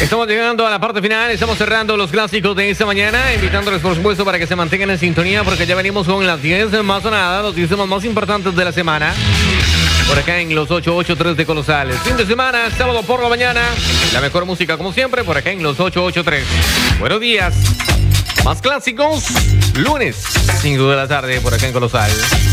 Estamos llegando a la parte final, estamos cerrando los clásicos de esta mañana, invitándoles por supuesto para que se mantengan en sintonía porque ya venimos con las 10 más sonadas, los 10 temas más importantes de la semana. Por acá en los 883 de Colosales. Fin de semana, sábado por la mañana, la mejor música como siempre por acá en los 883. Buenos días, más clásicos, lunes, 5 de la tarde por acá en Colosales.